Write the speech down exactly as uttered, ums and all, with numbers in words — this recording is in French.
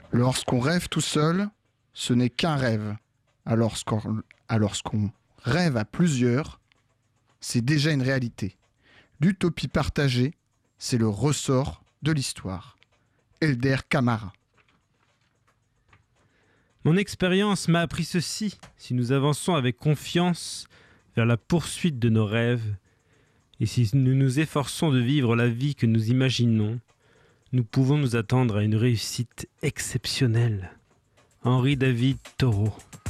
Lorsqu'on rêve tout seul, ce n'est qu'un rêve. Alors qu'on, alors qu'on rêve à plusieurs, c'est déjà une réalité. L'utopie partagée, c'est le ressort de l'histoire. Elder Camara. Mon expérience m'a appris ceci. Si nous avançons avec confiance vers la poursuite de nos rêves, et si nous nous efforçons de vivre la vie que nous imaginons, nous pouvons nous attendre à une réussite exceptionnelle. Henri David Thoreau.